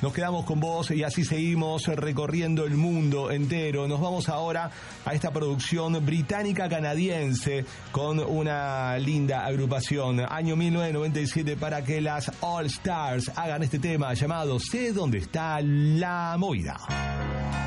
nos quedamos con vos y así seguimos recorriendo el mundo entero. Nos vamos ahora a esta producción británica-canadiense con una linda agrupación. Año 1997 para que las All Stars hagan este tema llamado Sé dónde está la movida.